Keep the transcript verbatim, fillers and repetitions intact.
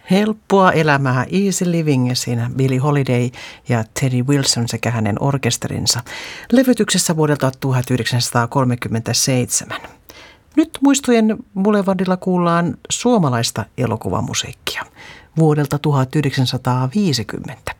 Helppoa elämää, Easy Living, siinä Billie Holiday ja Teddy Wilson sekä hänen orkesterinsa levytyksessä vuodelta tuhatyhdeksänsataakolmekymmentäseitsemän. Nyt muistojen Boulevardilla kuullaan suomalaista elokuvamusiikkia vuodelta tuhatyhdeksänsataaviisikymmentä.